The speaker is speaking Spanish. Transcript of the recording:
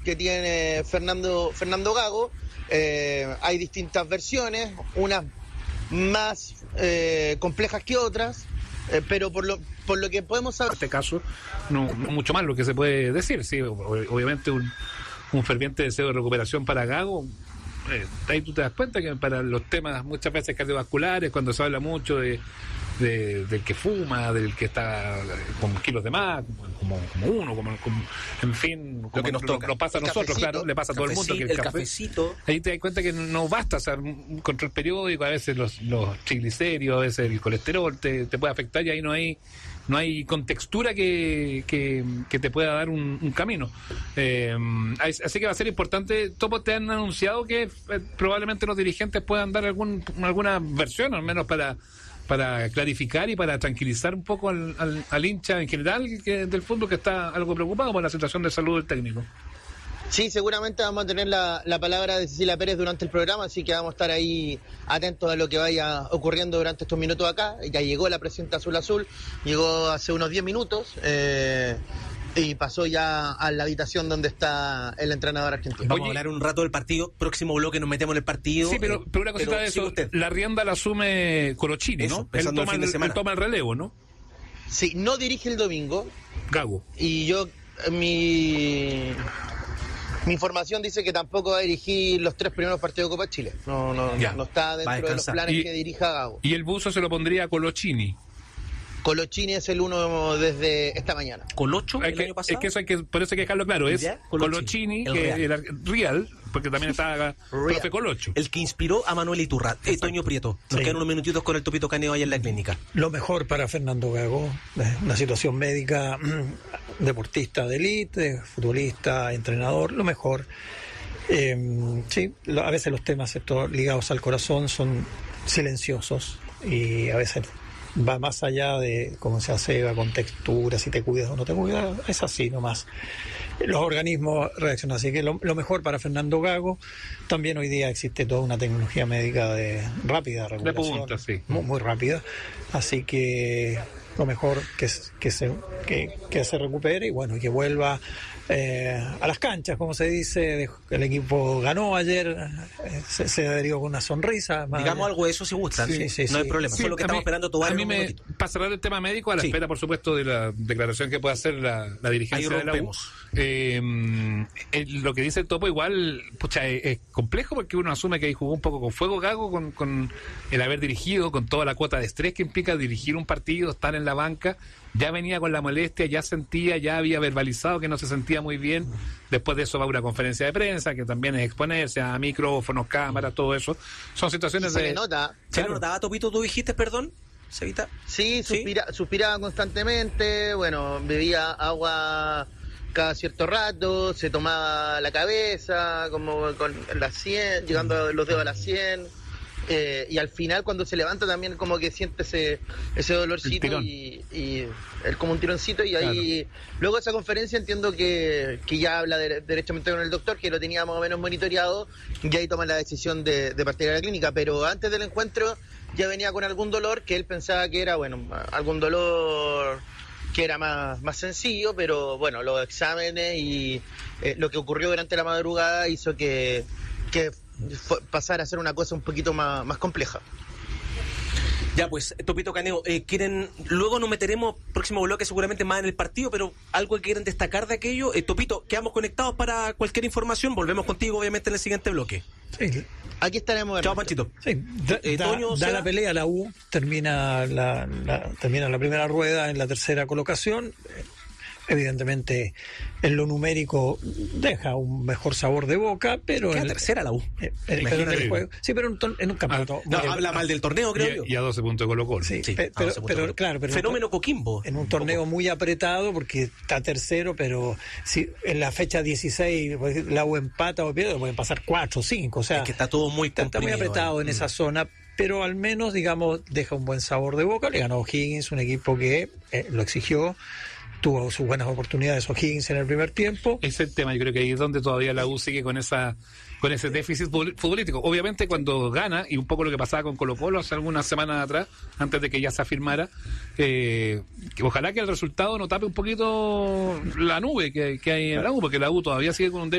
que tiene Fernando Gago. Hay distintas versiones, unas más complejas que otras, pero por lo que podemos saber... En este caso, no mucho más lo que se puede decir. Sí, obviamente un ferviente deseo de recuperación para Gago. Ahí tú te das cuenta que para los temas muchas veces cardiovasculares, cuando se habla mucho del que fuma, del que está con kilos de más, como uno, en fin, como lo que nos toca. Nos pasa a nosotros, claro, le pasa a todo el mundo que el cafecito. Ahí te das cuenta que no basta, o sea, un control periódico, a veces los triglicéridos, a veces el colesterol te puede afectar y ahí no hay contextura que te pueda dar un camino. Así que va a ser importante. Topo, te han anunciado que probablemente los dirigentes puedan dar alguna versión, al menos para clarificar y para tranquilizar un poco al hincha en general del fútbol, que está algo preocupado por la situación de salud del técnico. Sí, seguramente vamos a tener la palabra de Cecilia Pérez durante el programa, así que vamos a estar ahí atentos a lo que vaya ocurriendo durante estos minutos acá. Ya llegó la presidenta Azul, llegó hace unos 10 minutos y pasó ya a la habitación donde está el entrenador argentino. Vamos a hablar un rato del partido, próximo bloque nos metemos en el partido. Sí, pero una cosita de eso, la rienda la asume Colochini, ¿no? Él toma el relevo, ¿no? Sí, no dirige el domingo. Gago. Y yo, mi información dice que tampoco va a dirigir los 3 primeros partidos de Copa Chile. No está dentro de los planes que dirija Gago. Y el buzo se lo pondría a Colochini. Colochini es el uno desde esta mañana. ¿Colocho el año pasado? Es que por eso hay que dejarlo claro. Es Colochini, que era Real, porque también está profe Colocho. El que inspiró a Manuel Iturra. Toño Prieto. Nos quedan unos minutitos con el Topito Caneo allá en la clínica. Lo mejor para Fernando Gago, una situación médica, deportista de élite, futbolista, entrenador, lo mejor. Sí, a veces los temas ligados al corazón son silenciosos y a veces va más allá de cómo se hace con textura, si te cuidas o no te cuidas, es así nomás. Los organismos reaccionan, así que lo mejor para Fernando Gago. También hoy día existe toda una tecnología médica de rápida recuperación, de punta, sí. muy rápida, así que lo mejor que se recupere y bueno, y que vuelva a las canchas, como se dice. El equipo ganó ayer, se adherió con una sonrisa. Digamos algo de eso si gustan, no hay problema. Sí, solo que estamos esperando todo. Para cerrar el tema médico, a la espera, por supuesto, de la declaración que pueda hacer la dirigencia de la U. Lo que dice el Topo igual, pucha, es complejo porque uno asume que ahí jugó un poco con fuego Gago, con el haber dirigido, con toda la cuota de estrés que implica dirigir un partido, estar en la banca. Ya venía con la molestia, ya había verbalizado que no se sentía muy bien. Después de eso va a una conferencia de prensa, que también es exponerse a micrófonos, cámaras, todo eso. Son situaciones se le nota. ¿Se le notaba, Topito, tú dijiste, perdón? ¿Sevita? Sí, suspiraba constantemente, bueno, bebía agua cada cierto rato, se tomaba la cabeza, como con la 100, llegando los dedos a la 100. Y al final cuando se levanta también como que siente ese dolorcito y como un tironcito y ahí luego de esa conferencia entiendo que ya habla derechamente con el doctor, que lo tenía más o menos monitoreado, y ahí toma la decisión de partir a la clínica, pero antes del encuentro ya venía con algún dolor que él pensaba que era algún dolor que era más sencillo, pero bueno, los exámenes y lo que ocurrió durante la madrugada hizo que pasar a ser una cosa un poquito más compleja. Ya pues, Topito Caneo, luego nos meteremos próximo bloque seguramente más en el partido, pero algo que quieren destacar de aquello. Topito, quedamos conectados para cualquier información, volvemos contigo obviamente en el siguiente bloque. Sí. Aquí estaremos. Chao, Panchito. Sí, da la pelea, la U termina la primera rueda en la tercera colocación. Evidentemente, en lo numérico deja un mejor sabor de boca, pero... ¿Qué tercera la U? Pero en el juego. Sí, pero en un campeonato... habla mal del torneo, creo yo. Y a 12 puntos de Colo-Colo. Sí, pero claro... Pero fenómeno Coquimbo. En un torneo muy apretado, porque está tercero, pero si en la fecha 16 la U empata o pierde, pueden pasar 4 o 5, o sea... Es que está todo muy comprimido. Está muy apretado en esa zona, pero al menos, digamos, deja un buen sabor de boca. Le ganó O'Higgins, un equipo que lo exigió. Tuvo sus buenas oportunidades O'Higgins en el primer tiempo. Ese es el tema, yo creo que ahí es donde todavía la U sigue con ese déficit futbolístico. Obviamente cuando gana, y un poco lo que pasaba con Colo-Colo hace algunas semanas atrás, antes de que ya se afirmara, ojalá que el resultado no tape un poquito la nube que hay en la U, porque la U todavía sigue con un déficit